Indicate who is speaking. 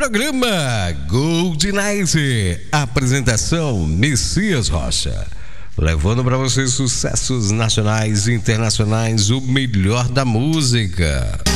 Speaker 1: Programa Gold Night. Apresentação Messias Rocha. Levando para vocês sucessos nacionais e internacionais, o melhor da música.